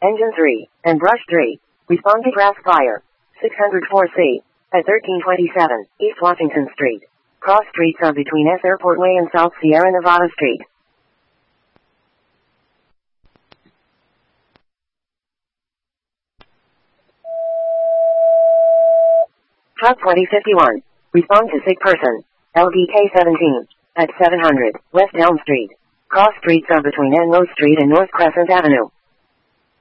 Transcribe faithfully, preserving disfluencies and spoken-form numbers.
Engine three, and Brush three. Respond to grass fire. six hundred four C. At thirteen twenty-seven, East Washington Street. Cross streets are between S Airport Way and South Sierra Nevada Street. Truck twenty fifty-one. Respond to sick person. L D K seventeen. At seven hundred, West Elm Street. Cross streets are between Enloe Street and North Crescent Avenue.